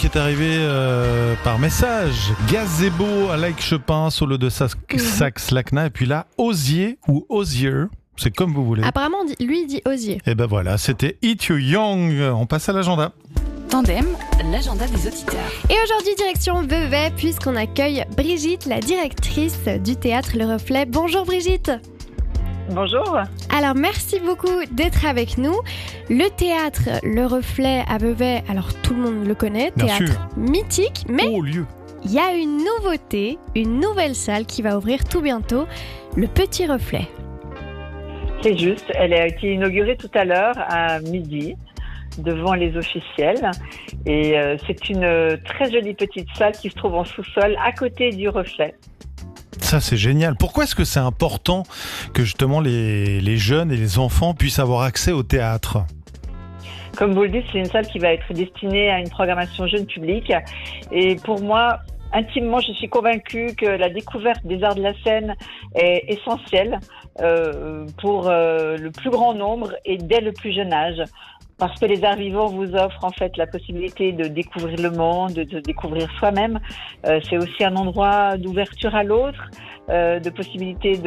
qui est arrivé par message. Gazebo à Lake Chopin, solo de sax Lacna. Et puis là, Osier ou Osier, c'est comme vous voulez. Apparemment, lui, il dit Osier. Et ben voilà, c'était Eat You Young. On passe à l'agenda. Tandem, l'agenda des auditeurs. Et aujourd'hui, direction Vevey, puisqu'on accueille Brigitte, la directrice du théâtre Le Reflet. Bonjour Brigitte. Bonjour. Alors, merci beaucoup d'être avec nous. Le théâtre Le Reflet à Vevey, alors tout le monde le connaît, Bien théâtre sûr. mythique, mais Haut lieu. il y a une nouveauté, une nouvelle salle qui va ouvrir tout bientôt, le Petit Reflet. C'est juste, elle a été inaugurée tout à l'heure à midi devant les officiels et c'est une très jolie petite salle qui se trouve en sous-sol à côté du Reflet. Ça, c'est génial. Pourquoi est-ce que c'est important que justement les jeunes et les enfants puissent avoir accès au théâtre ? Comme vous le dites, c'est une salle qui va être destinée à une programmation jeune public et pour moi, intimement, je suis convaincue que la découverte des arts de la scène est essentielle pour le plus grand nombre et dès le plus jeune âge. Parce que les arts vivants vous offrent en fait la possibilité de découvrir le monde, de découvrir soi-même. C'est aussi un endroit d'ouverture à l'autre, de possibilité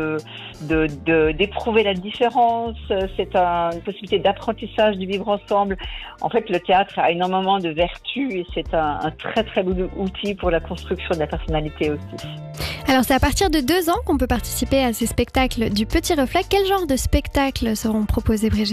d'éprouver la différence. C'est une possibilité d'apprentissage, du vivre ensemble. En fait, le théâtre a énormément de vertus et c'est un très très bon outil pour la construction de la personnalité aussi. Alors, c'est à partir de 2 ans qu'on peut participer à ces spectacles du Petit Reflet. Quel genre de spectacles seront proposés, Brigitte ?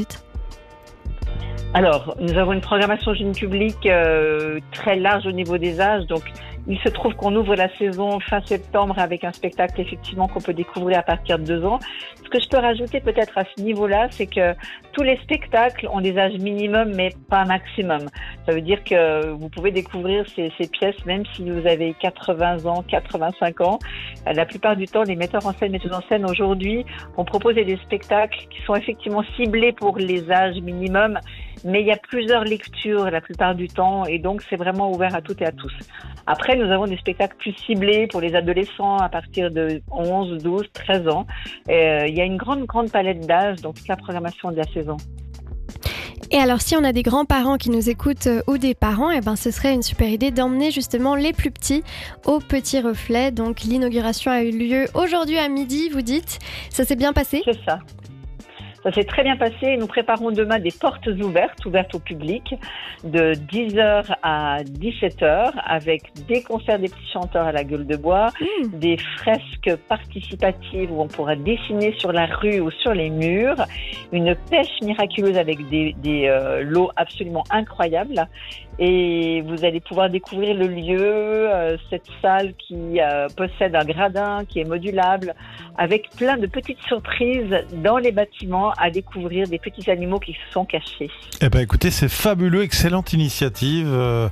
Alors, nous avons une programmation jeune public très large au niveau des âges. Donc, il se trouve qu'on ouvre la saison fin septembre avec un spectacle effectivement qu'on peut découvrir à partir de 2 ans. Ce que je peux rajouter peut-être à ce niveau-là, c'est que tous les spectacles ont des âges minimum, mais pas maximum. Ça veut dire que vous pouvez découvrir ces pièces même si vous avez 80 ans, 85 ans. La plupart du temps, les metteurs en scène aujourd'hui ont proposé des spectacles qui sont effectivement ciblés pour les âges minimum. Mais il y a plusieurs lectures la plupart du temps et donc c'est vraiment ouvert à toutes et à tous. Après, nous avons des spectacles plus ciblés pour les adolescents à partir de 11, 12, 13 ans. Il y a une grande palette d'âge dans toute la programmation de la saison. Et alors, si on a des grands-parents qui nous écoutent ou des parents, ce serait une super idée d'emmener justement les plus petits au Petit Reflet. Donc, l'inauguration a eu lieu aujourd'hui à midi, vous dites. Ça s'est bien passé ? C'est ça. Ça s'est très bien passé et nous préparons demain des portes ouvertes au public de 10h à 17h avec des concerts des petits chanteurs à la gueule de bois, des fresques participatives où on pourra dessiner sur la rue ou sur les murs, une pêche miraculeuse avec des lots absolument incroyables et vous allez pouvoir découvrir le lieu, cette salle qui possède un gradin qui est modulable avec plein de petites surprises dans les bâtiments à découvrir des petits animaux qui se sont cachés. Eh ben écoutez, c'est fabuleux, excellente initiative.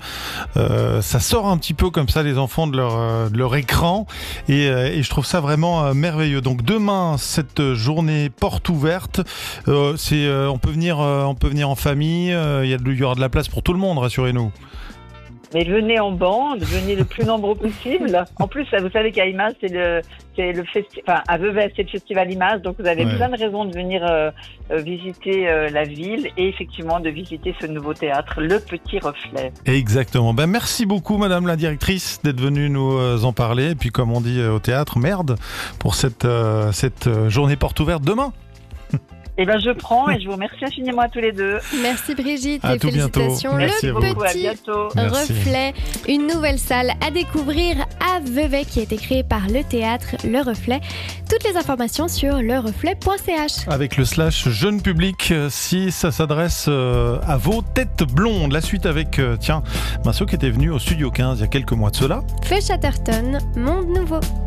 Ça sort un petit peu comme ça les enfants de leur écran et je trouve ça vraiment merveilleux. Donc demain, cette journée porte ouverte, on peut venir en famille. Il y aura de la place pour tout le monde, rassurez-nous. Mais venez en bande, venez le plus nombreux possible. En plus, vous savez qu'à Image, à Vevey, c'est le festival Image, donc vous avez plein de raisons de venir visiter la ville et effectivement de visiter ce nouveau théâtre, le Petit Reflet. Exactement. Merci beaucoup, Madame la directrice, d'être venue nous en parler. Et puis, comme on dit au théâtre, merde pour cette journée porte ouverte demain. Je prends et je vous remercie infiniment à tous les deux. Merci Brigitte à et tout félicitations. Merci le Petit Reflet, une nouvelle salle à découvrir à Vevey qui a été créée par le théâtre Le Reflet. Toutes les informations sur lereflet.ch. Avec le / jeune public, si ça s'adresse à vos têtes blondes. La suite avec, Marceau qui était venu au Studio 15 il y a quelques mois de cela. Feu Chatterton, Monde Nouveau.